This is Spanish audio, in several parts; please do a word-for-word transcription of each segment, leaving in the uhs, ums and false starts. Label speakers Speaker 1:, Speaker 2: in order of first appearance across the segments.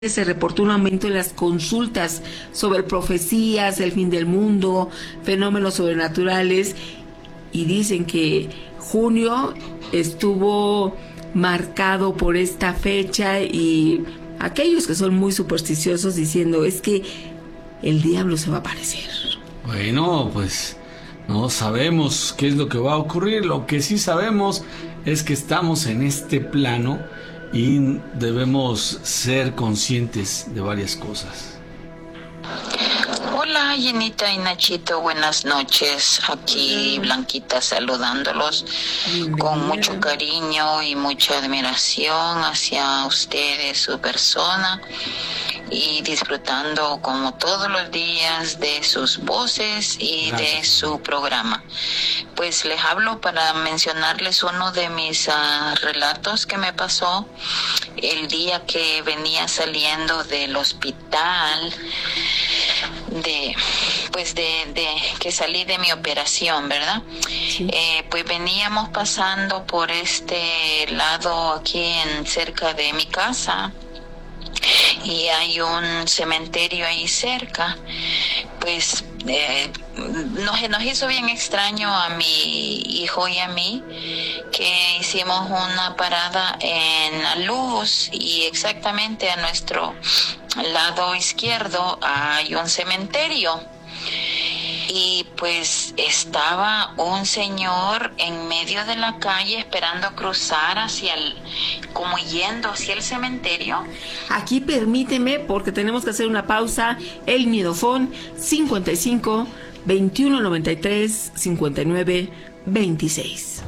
Speaker 1: Se reportó un aumento en las consultas sobre profecías, el fin del mundo, fenómenos sobrenaturales, y dicen que junio estuvo marcado por esta fecha, y aquellos que son muy supersticiosos diciendo es que el diablo se va a aparecer.
Speaker 2: Bueno, pues no sabemos qué es lo que va a ocurrir. Lo que sí sabemos es que estamos en este plano y debemos ser conscientes de varias cosas.
Speaker 3: Hola, Jenita y Nachito, buenas noches. Aquí Blanquita saludándolos con mucho cariño y mucha admiración hacia ustedes, su persona, y disfrutando como todos los días de sus voces y Gracias. de su programa. Pues les hablo para mencionarles uno de mis uh, relatos que me pasó el día que venía saliendo del hospital, de pues de, de que salí de mi operación, ¿verdad? Sí. Eh, pues veníamos pasando por este lado aquí en cerca de mi casa, y hay un cementerio ahí cerca. Pues eh, nos, nos hizo bien extraño a mi hijo y a mí que hicimos una parada en la luz, y exactamente a nuestro lado izquierdo hay un cementerio. Y pues estaba un señor en medio de la calle esperando cruzar hacia el, como yendo hacia el cementerio.
Speaker 1: Aquí permíteme, porque tenemos que hacer una pausa. El miedofón cincuenta y cinco, veintiuno noventa y tres, cincuenta y nueve, veintiséis.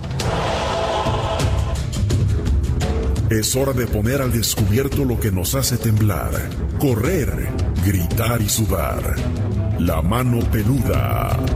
Speaker 4: Es hora de poner al descubierto lo que nos hace temblar, correr, gritar y sudar. La mano peluda.